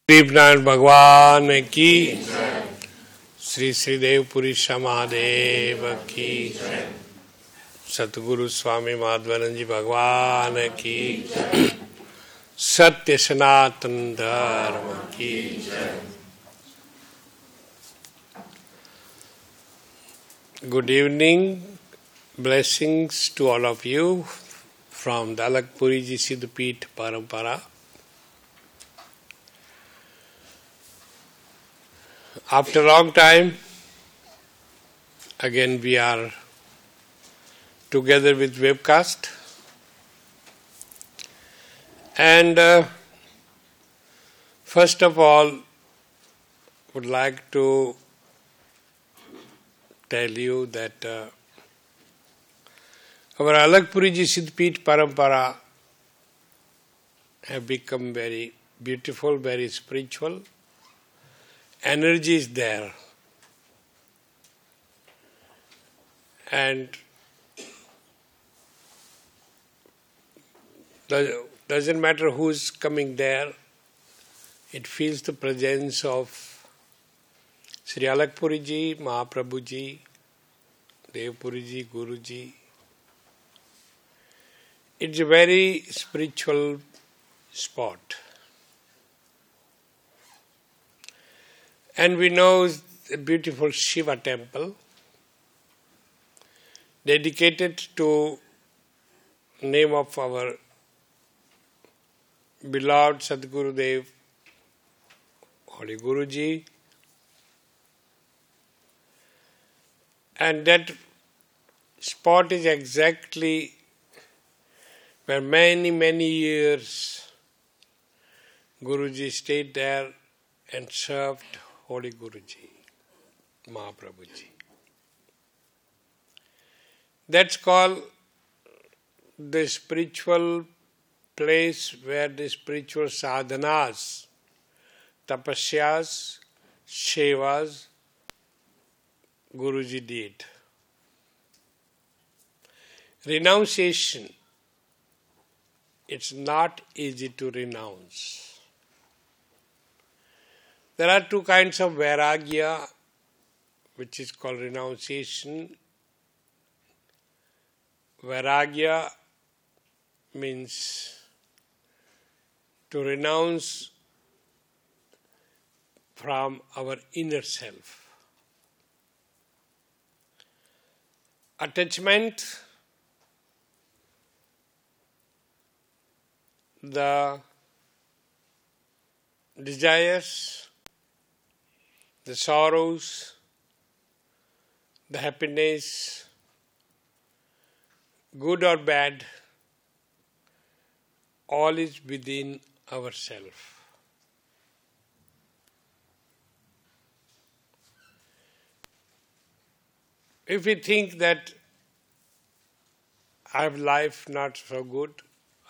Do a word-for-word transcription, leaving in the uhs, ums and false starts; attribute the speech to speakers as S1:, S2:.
S1: गरीबनाथ भगवान की, श्री श्रीदेव पुरी महादेव की, सतगुरु स्वामी माधवानंद जी भगवान की, सत्य सनातन धर्म की। Good evening, blessings to all of you from Dalakpuri Ji Siddhapith Parampara. After a long time, again we are together with webcast, and uh, first of all would like to tell you that uh, our Alakpuri Ji Siddhapith Parampara have become very beautiful, very spiritual. Energy is there, and doesn't matter who is coming there, it feels the presence of Sri Alakpuri Ji, Mahaprabhu Ji, Devpuri Ji, Guru Ji. It's a very spiritual spot. And we know a beautiful Shiva temple dedicated to name of our beloved Sadguru Dev, Holy Guruji. And that spot is exactly where many, many years Guruji stayed there and served Holy Guruji, Mahaprabhuji. That's called the spiritual place where the spiritual sadhanas, tapasyas, sevas, Guruji did. Renunciation, it's not easy to renounce. There are two kinds of vairagya, which is called renunciation. Vairagya means to renounce from our inner self. Attachment, the desires, the sorrows, the happiness, good or bad, all is within ourselves. If we think that I have life not so good,